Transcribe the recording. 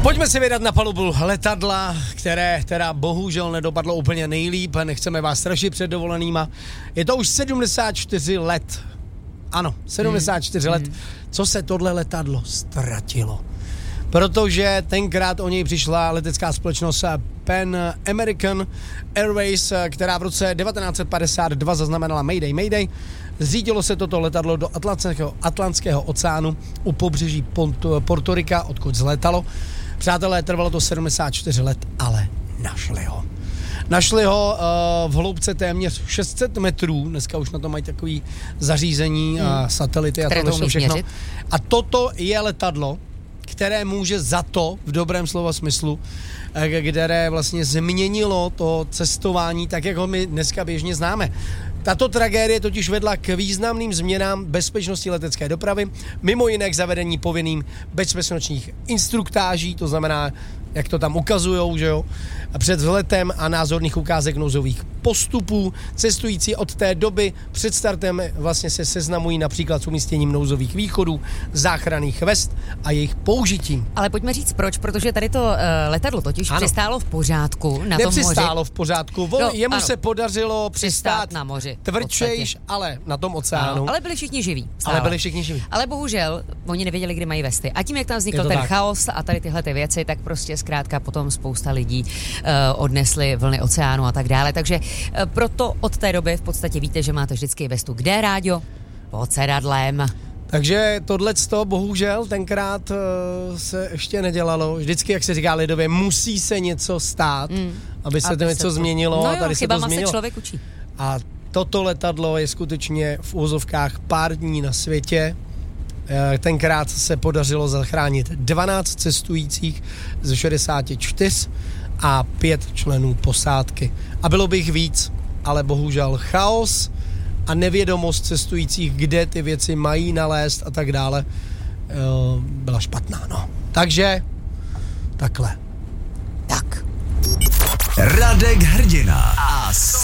Pojďme si vydat na palubu letadla, které teda bohužel nedopadlo úplně nejlíp, nechceme vás strašit před dovolenýma. Je to už 74 let. Ano, 74 let, co se tohle letadlo ztratilo. Protože tenkrát o něj přišla letecká společnost Pan American Airways, která v roce 1952 zaznamenala Mayday. Zřítilo se toto letadlo do Atlantského oceánu u pobřeží Portorika, odkud zlétalo. Přátelé, trvalo to 74 let, ale našli ho v hloubce téměř 600 metrů, dneska už na to mají takový zařízení, satelity a to všechno. A toto je letadlo, které může za to, v dobrém slova smyslu, které vlastně změnilo to cestování tak, jak ho my dneska běžně známe. Tato tragédie totiž vedla k významným změnám bezpečnosti letecké dopravy, mimo jiné k zavedení povinným bezpečnostních instruktáží, to znamená, jak to tam ukazujou, že jo, před vzletem a názorných ukázek nouzových postupů. Cestující od té doby před startem vlastně se seznamují například s umístěním nouzových východů, záchranných vest a jejich použitím. Ale pojďme říct proč, protože tady to letadlo totiž přistálo v pořádku na tom moři. Nepřistálo v pořádku, jemu se podařilo přistát na moři. Tvrdšejš, ale na tom oceánu. Ano, ale byli všichni živí. Ale bohužel, oni nevěděli, kdy mají vesty. A tím, jak tam vznikl ten chaos a tady tyhle ty věci, tak prostě zkrátka potom spousta lidí odnesli vlny oceánu a tak dále. Takže proto od té doby v podstatě víte, že máte vždycky vestu. Kde, Ráďo? Pod sedadlem. Takže tohleto bohužel tenkrát se ještě nedělalo. Vždycky, jak se říká lidově, musí se něco stát, aby se to něco změnilo. No a tady se to změnilo. Se člověk učí. A toto letadlo je skutečně v úvozovkách pár dní na světě. Tenkrát se podařilo zachránit 12 cestujících ze 64 a 5 členů posádky. A bylo by jich víc, ale bohužel chaos a nevědomost cestujících, kde ty věci mají nalézt a tak dále, byla špatná, no. Takže takhle. Tak. Radek Hrdina a